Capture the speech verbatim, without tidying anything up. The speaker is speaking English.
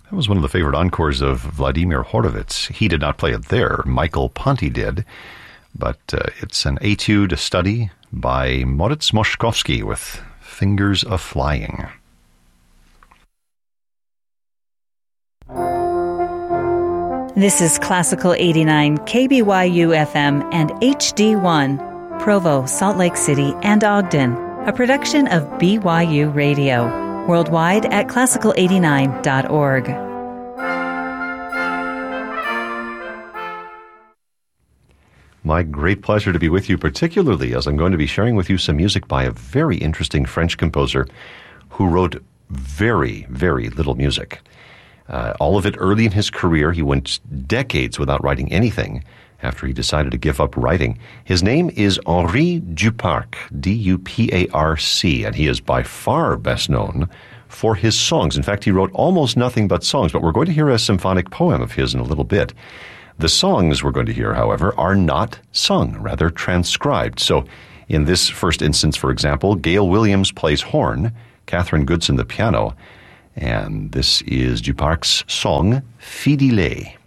That was one of the favorite encores of Vladimir Horowitz. He did not play it there. Michael Ponti did. But uh, it's an etude study by Moritz Moszkowski with Fingers of Flying. This is Classical eighty-nine K B Y U F M and H D one, Provo, Salt Lake City, and Ogden, a production of B Y U Radio. Worldwide at classical eighty-nine dot org. My great pleasure to be with you, particularly as I'm going to be sharing with you some music by a very interesting French composer who wrote very, very little music. Uh, all of it early in his career. He went decades without writing anything after he decided to give up writing. His name is Henri Duparc, D U P A R C, and he is by far best known for his songs. In fact, he wrote almost nothing but songs, but we're going to hear a symphonic poem of his in a little bit. The songs we're going to hear, however, are not sung, rather transcribed. So in this first instance, for example, Gail Williams plays horn, Catherine Goodson the piano, and this is Duparc's song, Fidile.